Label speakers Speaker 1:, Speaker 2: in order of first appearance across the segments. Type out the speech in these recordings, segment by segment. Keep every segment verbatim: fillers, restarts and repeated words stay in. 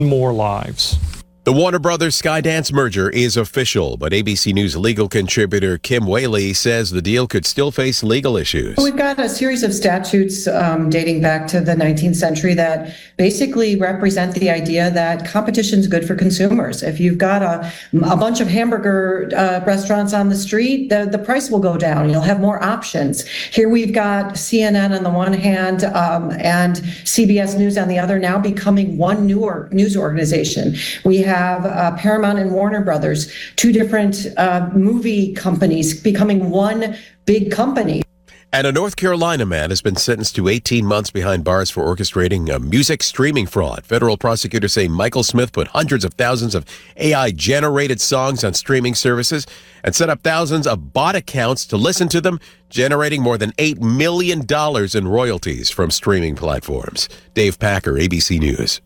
Speaker 1: more lives.
Speaker 2: The Warner Brothers Skydance merger is official, but A B C News legal contributor Kim Whaley says the deal could still face legal issues.
Speaker 3: We've got a series of statutes um, dating back to the nineteenth century that basically represent the idea that competition is good for consumers. If you've got a, a bunch of hamburger uh, restaurants on the street, the, the price will go down. You'll have more options. Here we've got C N N on the one hand um, and C B S News on the other, now becoming one newer news organization. We have have uh, Paramount and Warner Brothers, two different uh, movie companies becoming one big company.
Speaker 2: And a North Carolina man has been sentenced to eighteen months behind bars for orchestrating a music streaming fraud. Federal prosecutors say Michael Smith put hundreds of thousands of A I-generated songs on streaming services and set up thousands of bot accounts to listen to them, generating more than eight million dollars in royalties from streaming platforms. Dave Packer, A B C News.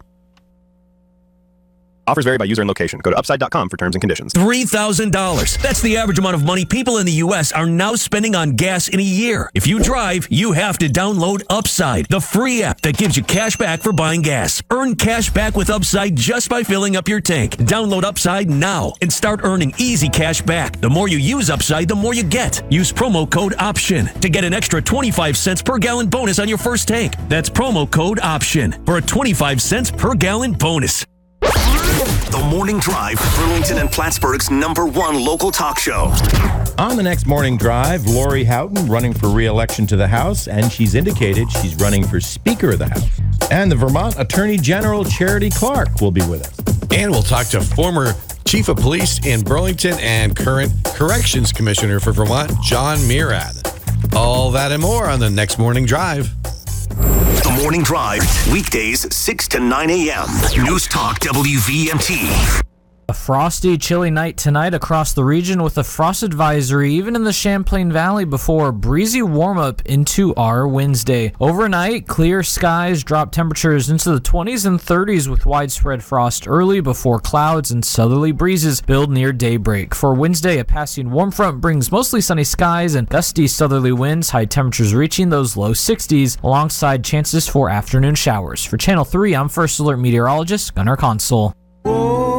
Speaker 4: Offers vary by user and location. Go to upside dot com for terms and conditions.
Speaker 5: three thousand dollars. That's the average amount of money people in the U S are now spending on gas in a year. If you drive, you have to download Upside, the free app that gives you cash back for buying gas. Earn cash back with Upside just by filling up your tank. Download Upside now and start earning easy cash back. The more you use Upside, the more you get. Use promo code OPTION to get an extra twenty-five cents per gallon bonus on your first tank. That's promo code OPTION for a twenty-five cents per gallon bonus.
Speaker 6: The Morning Drive, Burlington and Plattsburgh's number one local talk show.
Speaker 7: On the next Morning Drive, Lori Houghton running for re-election to the House, and she's indicated she's running for Speaker of the House. And the Vermont Attorney General Charity Clark will be with us.
Speaker 8: And we'll talk to former Chief of Police in Burlington and current Corrections Commissioner for Vermont, John Murad. All that and more on the next Morning Drive.
Speaker 6: The Morning Drive, weekdays six to nine a.m. News Talk W V M T.
Speaker 9: A frosty, chilly night tonight across the region with a frost advisory even in the Champlain Valley before a breezy warm-up into our Wednesday. Overnight, clear skies drop temperatures into the twenties and thirties with widespread frost early before clouds and southerly breezes build near daybreak. For Wednesday, a passing warm front brings mostly sunny skies and gusty southerly winds, high temperatures reaching those low sixties, alongside chances for afternoon showers. For Channel three, I'm First Alert meteorologist Gunnar Consul.
Speaker 10: Whoa.